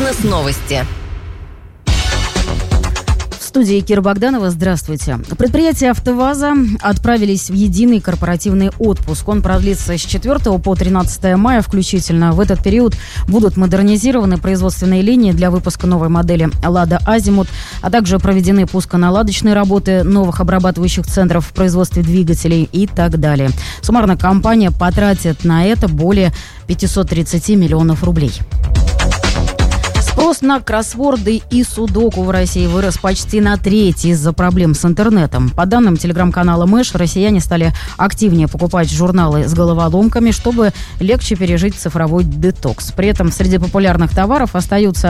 Бизнес-новости. В студии Кира Богданова. Здравствуйте. Предприятия «АвтоВАЗа» отправились в единый корпоративный отпуск. Он продлится с 4 по 13 мая включительно. В этот период будут модернизированы производственные линии для выпуска новой модели «Лада Азимут», а также проведены пусконаладочные работы новых обрабатывающих центров в производстве двигателей и так далее. Суммарно компания потратит на это более 530 миллионов рублей. Спрос на кроссворды и судоку в России вырос почти на треть из-за проблем с интернетом. По данным телеграм-канала Мэш, россияне стали активнее покупать журналы с головоломками, чтобы легче пережить цифровой детокс. При этом среди популярных товаров остаются